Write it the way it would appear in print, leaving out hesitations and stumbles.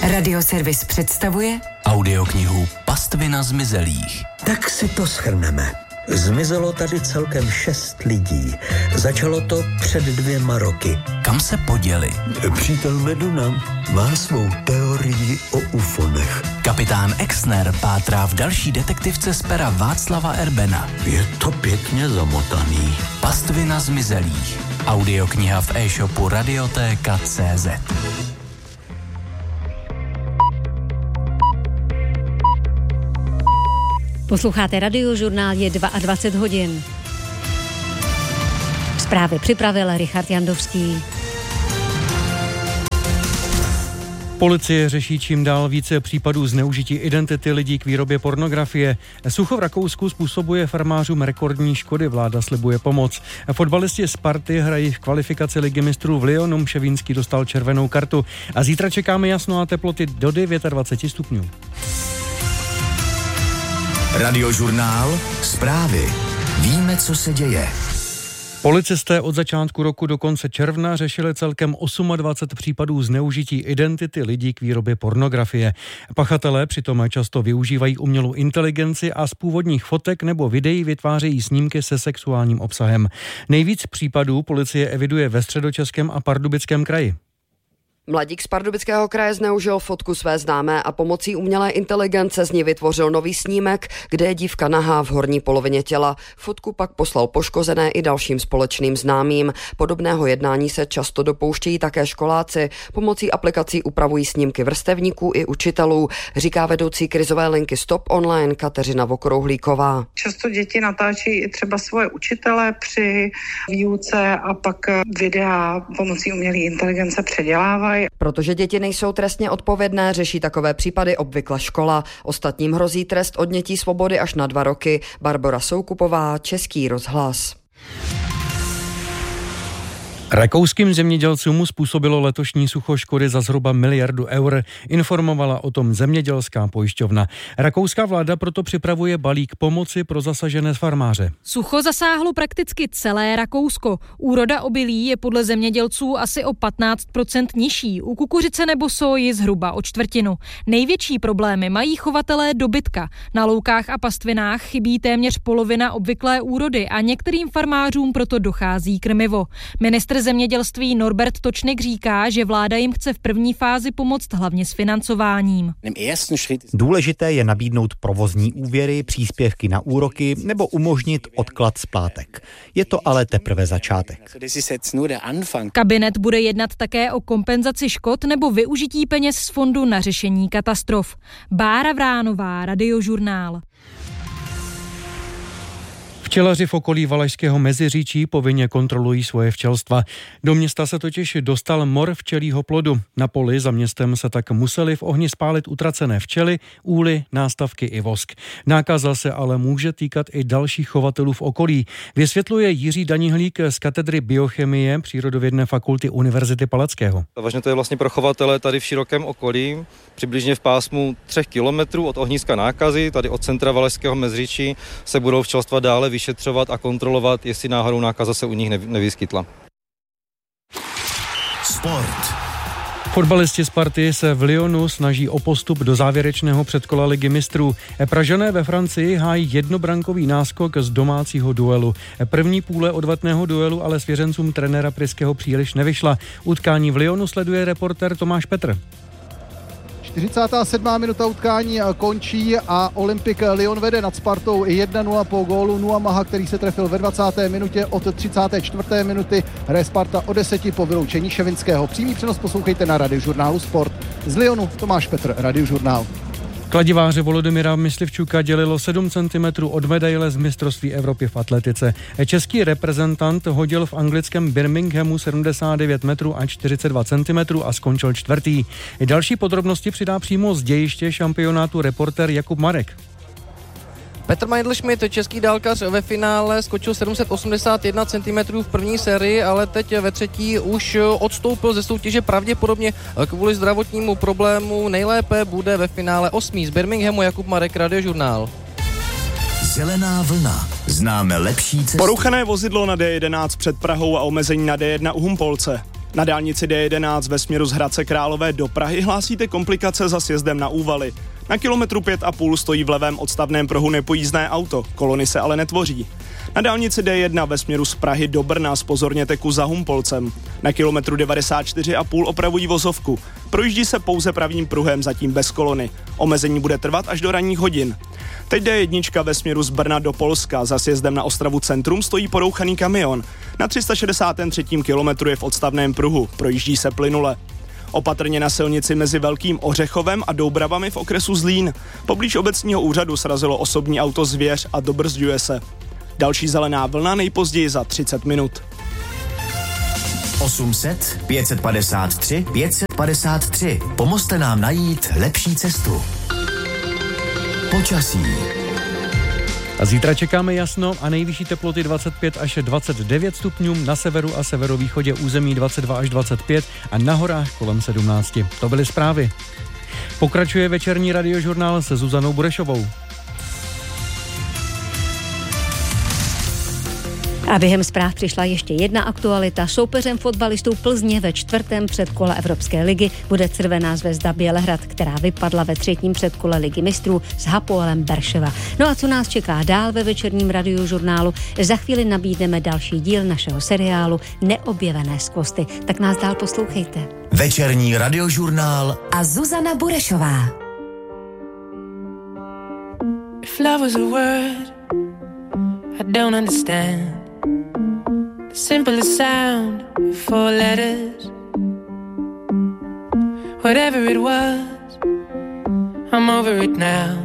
Radioservis představuje audioknihu Pastvina zmizelých. Tak si to shrneme. Zmizelo tady celkem 6 lidí. Začalo to před 2 roky. Kam se poděli? Přítel Meduna má svou teorii o ufonech. Kapitán Exner pátrá v další detektivce z pera Václava Erbena. Je to pěkně zamotaný. Pastvina zmizelých. Audiokniha v e-shopu Radiotéka.cz. Posloucháte Radiožurnál, je 22 hodin. Zprávy připravil Richard Jandovský. Policie řeší čím dál více případů zneužití identity lidí k výrobě pornografie. Sucho v Rakousku způsobuje farmářům rekordní škody, vláda slibuje pomoc. Fotbalisti Sparty hrají v kvalifikaci ligy mistrů v Lyonu, Mševínský dostal červenou kartu a zítra čekáme jasno a teploty do 29 stupňů. Radiožurnál, zprávy. Víme, co se děje. Policisté od začátku roku do konce června řešili celkem 28 případů zneužití identity lidí k výrobě pornografie. Pachatelé přitom často využívají umělou inteligenci a z původních fotek nebo videí vytvářejí snímky se sexuálním obsahem. Nejvíc případů policie eviduje ve Středočeském a Pardubickém kraji. Mladík z Pardubického kraje zneužil fotku své známé a pomocí umělé inteligence z ní vytvořil nový snímek, kde je dívka nahá v horní polovině těla. Fotku pak poslal poškozené i dalším společným známým. Podobného jednání se často dopouštějí také školáci. Pomocí aplikací upravují snímky vrstevníků i učitelů, říká vedoucí krizové linky Stop Online Kateřina Vokrouhlíková. Často děti natáčí i třeba svoje učitele při výuce a pak videa pomocí umělé inteligence předělávají. Protože děti nejsou trestně odpovědné, řeší takové případy obvykle škola. Ostatním hrozí trest odnětí svobody až na 2 roky. Barbora Soukupová, Český rozhlas. Rakouským zemědělcům způsobilo letošní sucho škody za zhruba 1 miliardu eur, informovala o tom zemědělská pojišťovna. Rakouská vláda proto připravuje balík pomoci pro zasažené farmáře. Sucho zasáhlo prakticky celé Rakousko. Úroda obilí je podle zemědělců asi o 15% nižší, u kukuřice nebo soji zhruba o 1/4. Největší problémy mají chovatelé dobytka. Na loukách a pastvinách chybí téměř polovina obvyklé úrody a některým farmářům proto dochází krmivo. Ministr zemědělství Norbert Točnik říká, že vláda jim chce v první fázi pomoct hlavně s financováním. Důležité je nabídnout provozní úvěry, příspěvky na úroky nebo umožnit odklad splátek. Je to ale teprve začátek. Kabinet bude jednat také o kompenzaci škod nebo využití peněz z fondu na řešení katastrof. Bára Vránová, Radiožurnál. Včelaři v okolí Valašského Meziříčí povinně kontrolují svoje včelstva. Do města se totiž dostal mor včelího plodu. Na poli za městem se tak museli v ohni spálit utracené včely, úly, nástavky i vosk. Nákaza se ale může týkat i dalších chovatelů v okolí. Vysvětluje Jiří Danihlík z katedry biochemie Přírodovědné fakulty Univerzity Palackého. Vážně to je vlastně pro chovatele tady v širokém okolí, přibližně v pásmu 3 kilometrů od ohniska nákazy, tady od centra Valašského Meziříčí se budou včelstva dále vyšetřovat a kontrolovat, jestli náhodou nákaza se u nich nevyskytla. Sport. Fotbalisti Sparty se v Lyonu snaží o postup do závěrečného předkola ligy mistrů. Pražané ve Francii hájí jednobrankový náskok z domácího duelu. První půle odvetného duelu ale svěřencům trenéra Pryského příliš nevyšla. Utkání v Lyonu sleduje reportér Tomáš Petr. 47. minuta utkání končí a Olympik Lyon vede nad Spartou 1-0 po gólu Nuamaha, který se trefil ve 20. minutě. Od 34. minuty hraje Sparta o 10 po vyloučení Ševinského. Přímý přenos poslouchejte na Radiožurnálu Sport. Z Lyonu Tomáš Petr, Radiožurnál. Kladiváře Volodymyra Myslivčuka dělilo 7 cm od medaile z mistrovství Evropy v atletice. Český reprezentant hodil v anglickém Birminghamu 79 metrů a 42 cm a skončil 4. Další podrobnosti přidá přímo z dějiště šampionátu reportér Jakub Marek. Petr Meindl-Schmidt, český dálkař, ve finále skočil 781 cm v první sérii, ale teď ve třetí už odstoupil ze soutěže pravděpodobně kvůli zdravotnímu problému. Nejlépe bude ve finále 8. z Birminghamu. Jakub Marek, Radiožurnál. Zelená vlna. Známe lepší cesty. Porouchané vozidlo na D11 před Prahou a omezení na D1 u Humpolce. Na dálnici D11 ve směru z Hradce Králové do Prahy hlásíte komplikace za sjezdem na Úvaly. Na kilometru 5,5 stojí v levém odstavném pruhu nepojízdné auto, kolony se ale netvoří. Na dálnici D1 ve směru z Prahy do Brna zpozorněte kus za Humpolcem. Na kilometru 94,5 opravují vozovku. Projíždí se pouze pravým pruhem, zatím bez kolony. Omezení bude trvat až do ranních hodin. Teď D1 ve směru z Brna do Polska. Za sjezdem na Ostravu Centrum stojí porouchaný kamion. Na 363. kilometru je v odstavném pruhu. Projíždí se plynule. Opatrně na silnici mezi Velkým Ořechovem a Doubravami v okresu Zlín. Poblíž obecního úřadu srazilo osobní auto Zvěř a dobrzďuje se. Další zelená vlna nejpozději za 30 minut. 800 553 553. Pomozte nám najít lepší cestu. Počasí. A zítra čekáme jasno a nejvyšší teploty 25 až 29 stupňů, na severu a severovýchodě území 22 až 25 a na horách kolem 17. To byly zprávy. Pokračuje večerní radiožurnál se Zuzanou Burešovou. A během zpráv přišla ještě jedna aktualita. Soupeřem fotbalistů Plzně ve 4. předkole Evropské ligy bude Crvená zvezda Bělehrad, která vypadla ve 3. předkole Ligy mistrů s Hapoelem Berševa. No a co nás čeká dál ve večerním radiožurnálu? Za chvíli nabídneme další díl našeho seriálu Neobjevené skvosty. Tak nás dál poslouchejte. Večerní radiožurnál a Zuzana Burešová. If love was a word I don't understand. The simplest sound, 4 letters. Whatever it was, I'm over it now.